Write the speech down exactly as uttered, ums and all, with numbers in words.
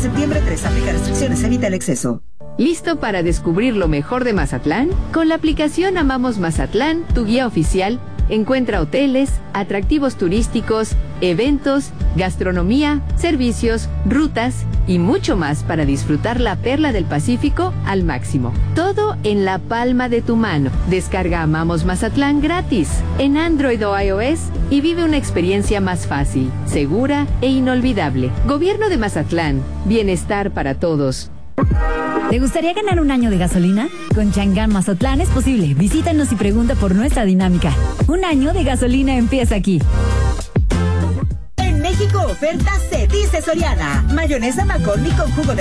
septiembre tres. Aplica restricciones, evita el exceso. ¿Listo para descubrir lo mejor de Mazatlán? Con la aplicación Amamos Mazatlán, tu guía oficial, encuentra hoteles, atractivos turísticos, eventos, gastronomía, servicios, rutas y mucho más para disfrutar la perla del Pacífico al máximo. Todo en la palma de tu mano. Descarga Amamos Mazatlán gratis en Android o iOS y vive una experiencia más fácil, segura e inolvidable. Gobierno de Mazatlán. Bienestar para todos. ¿Te gustaría ganar un año de gasolina? Con Chang'an Mazatlán es posible. Visítanos y pregunta por nuestra dinámica. Un año de gasolina empieza aquí. En México, oferta se dice Soriana. Mayonesa McCormick con jugo de